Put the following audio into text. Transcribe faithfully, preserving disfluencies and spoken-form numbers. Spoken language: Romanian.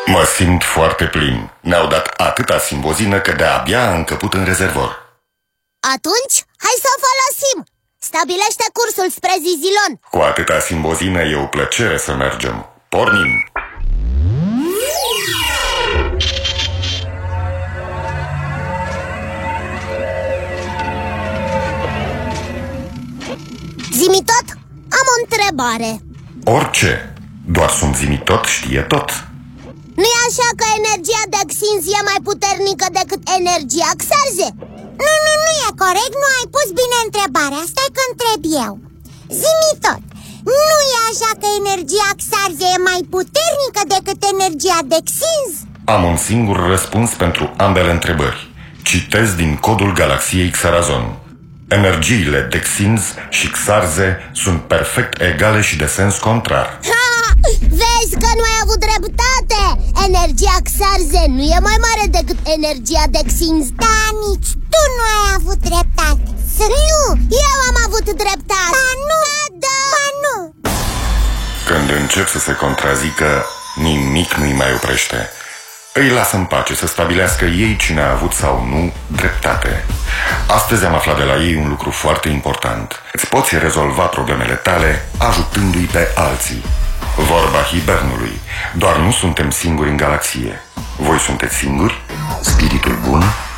Mă simt foarte plin. Ne-au dat atâta simbozină că de-abia a încăput în rezervor. Atunci, hai să o folosim! Stabilește cursul spre Zizilon. Cu atâta simbozină e o plăcere să mergem. Pornim! Zi-mi tot, am o întrebare. Orice, doar sunt zi-mi tot știe tot. Nu-i așa că energia de Xinz e mai puternică decât energia Xarze? Nu, nu, nu e corect, nu ai pus bine întrebarea. Stai că întreb eu. Zi-mi tot, nu e așa că energia Xarze e mai puternică decât energia de Xinz? Am un singur răspuns pentru ambele întrebări. Citez din codul galaxiei Xarazon. Energiile de Xinz și Xarze sunt perfect egale și de sens contrar. Ha! Vezi că nu ai avut dreptate! Energia Xarze nu e mai mare decât energia de Xinz. Da, nici tu nu ai avut dreptate. Nu, eu am avut dreptate. Ba nu, ba da, ba nu. Când încep să se contrazică, nimic nu-i mai oprește. Îi lasă în pace să stabilească ei cine a avut sau nu dreptate. Astăzi am aflat de la ei un lucru foarte important. Îți poți rezolva problemele tale ajutându-i pe alții. Vorba hibernului. Doar nu suntem singuri în galaxie. Voi sunteți singuri? Spiritul bun